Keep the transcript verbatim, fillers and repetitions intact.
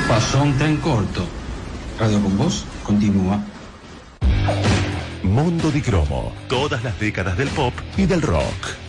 Pasó un tren corto. Radio con Voz continúa. Mondo di Cromo. Todas las décadas del pop y del rock.